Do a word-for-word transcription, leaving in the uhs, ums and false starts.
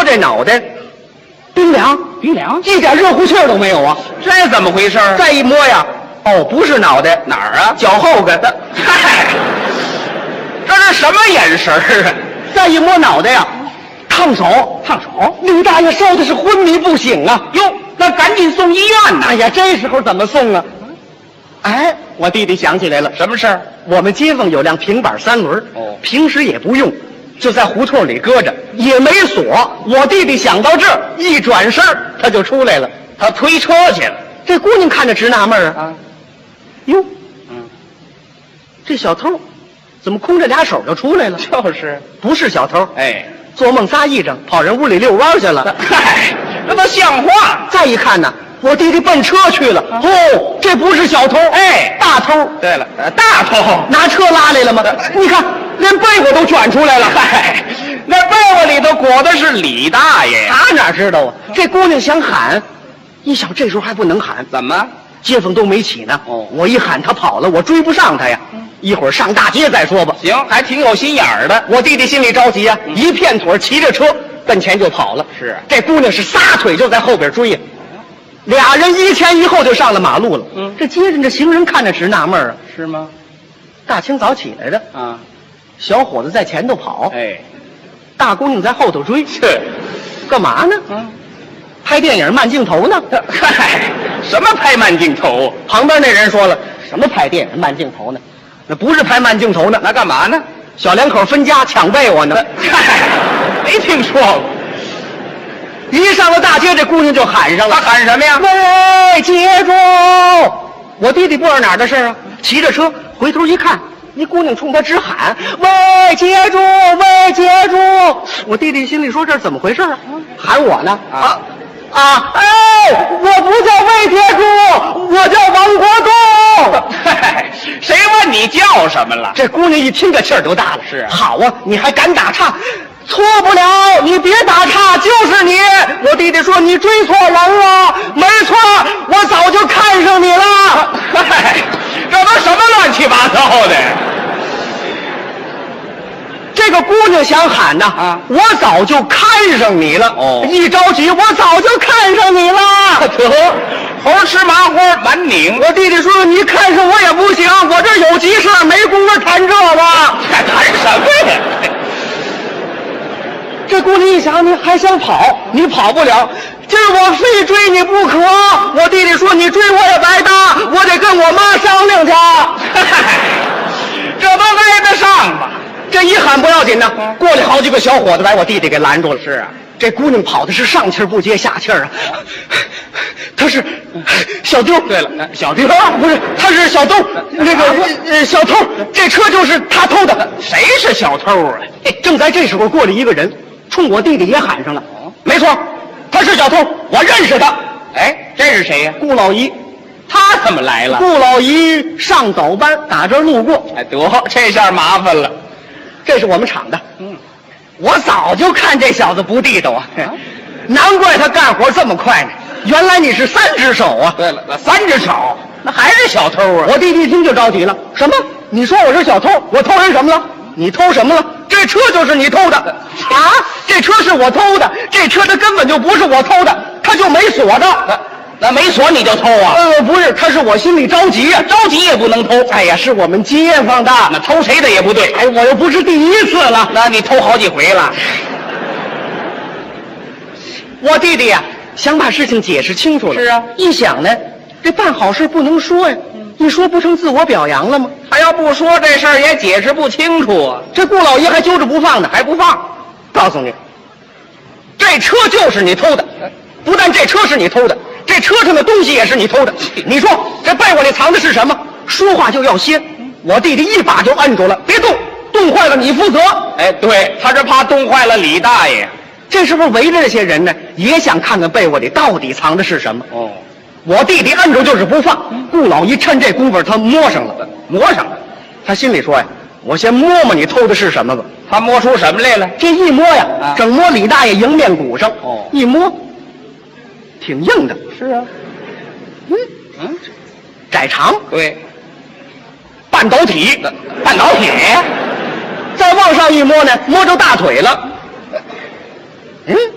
这脑袋，冰凉冰凉， 一点热乎气儿都没有啊！ 这怎么回事？ 再一摸呀，哦，不是脑袋， 哪儿啊？ 脚后跟。 嗨，这是什么眼神儿啊？ 再一摸脑袋呀，烫手， 烫手。 李大爷烧的是昏迷不醒啊！ 哟，那赶紧送医院呐！ 哎呀，这时候怎么送啊？哎，我弟弟想起来了， 什么事儿？ 我们街坊有辆平板三轮， 哦， 平时也不用，就在胡同里搁着，也没锁。我弟弟想到这儿，一转身他就出来了， 他推车去了。 这姑娘看着直纳闷啊， 啊， 哟， 嗯， 这小偷怎么空着俩手就出来了？ 就是， 不是小偷， 哎， 做梦仨癔症，跑人屋里遛弯去了。 嗨，这都像话。 再一看呢，我弟弟奔车去了。 啊哦，这不是小偷， 哎， 大偷。 对了，呃大头拿车拉来了吗？你看，连被窝都卷出来了。 嗨，那被窝里头裹的是李大爷呀。 他哪知道啊？这姑娘想喊，一想这时候还不能喊， 怎么？ 街坊都没起呢。 哦我一喊他跑了，我追不上他呀。一会儿上大街再说吧。 行，还挺有心眼儿的。 我弟弟心里着急啊，一片腿骑着车奔前就跑了。 是啊这姑娘是撒腿就在后边追呀、俩人一前一后就上了马路了。 嗯这街上这行人看着直纳闷啊， 是吗？ 大清早起来的， 啊， 小伙子在前头跑， 哎， 大姑娘在后头追， 是， 干嘛呢？ 嗯， 拍电影慢镜头呢。 嗨，什么拍慢镜头？ 旁边那人说了，什么拍电影慢镜头呢？那不是拍慢镜头呢， 那干嘛呢？ 小两口分家抢被窝呢。 嗨，没听说过。 一上了大街，这姑娘就喊上了， 他喊什么呀？ 喂，接住！我弟弟不知道哪儿的事儿啊，骑着车回头一看，那姑娘冲他直喊：“喂，接住！喂，接住！”我弟弟心里说：“这是怎么回事啊？喊我呢？ 啊啊！哎，我不叫魏接住，我叫王国栋。” 嗨，谁问你叫什么了？ 这姑娘一听这气儿就大了。 是啊好啊，你还敢打岔？错不了，你别打岔，就是你。我弟弟说你追错人了，没错，我早就看上你了。 嗨，这都什么乱七八糟的？ 这个姑娘想喊呐， 啊我早就看上你了。 哦一着急，我早就看上你了。 得，猴吃麻花满拧。 我弟弟说你看上我也不行，我这有急事没工夫谈这个。 还谈什么呀？ 这姑娘一想，你还想跑，你跑不了，今儿我非追你不可。我弟弟说你追我也白搭，我得跟我妈商量去。 嗨，这都挨得上吧？ 这一喊不要紧呢，过来好几个小伙子把我弟弟给拦住了。 是啊， 这姑娘跑的是上气儿不接下气儿啊。她是小丢。 对了，小丢不是，她是小偷。那个呃小偷，这车就是他偷的。 谁是小偷啊？ 哎，正在这时候，过来一个人，冲我弟弟也喊上了。没错，他是小偷，我认识他。 哎，这是谁呀？ 顾老姨， 他怎么来了？ 顾老姨上早班，打这儿路过。 哎，得，这下麻烦了。 这是我们厂的。 嗯， 我早就看这小子不地道啊， 啊难怪他干活这么快呢。原来你是三只手啊！ 对了，那三只手，那还是小偷啊？ 我弟弟一听就着急了，什么？你说我是小偷？我偷人什么了？你偷什么了？这车就是你偷的啊！这车是我偷的，这车它根本就不是我偷的，它就没锁着。 那那没锁你就偷啊？ 呃，不是，他是我心里着急呀、 着急也不能偷。 哎呀，是我们街坊的， 那偷谁的也不对。 哎，我又不是第一次了。 那你偷好几回了。 我弟弟呀、想把事情解释清楚了。 是啊一想呢，这办好事不能说呀，一说不成自我表扬了吗？ 他要不说这事儿也解释不清楚啊， 这顾老爷还揪着不放呢，还不放。告诉你，这车就是你偷的，不但这车是你偷的，这车上的东西也是你偷的。你说这被窝里藏的是什么？说话就要先。我弟弟一把就摁住了，别动，冻坏了你负责。 哎，对，他是怕冻坏了李大爷。 这时候围着这些人呢，也想看看被窝里到底藏的是什么。 哦， 我弟弟摁住就是不放。顾老一趁这功夫，他摸上了， 摸上了。 他心里说呀：“我先摸摸你偷的是什么吧。” 他摸出什么来了？ 这一摸呀， 啊整摸李大爷迎面骨上。 哦一摸，挺硬的。 是啊， 嗯嗯， 窄长， 对， 半导体。 半导体。 再往上一摸呢，摸着大腿了。嗯。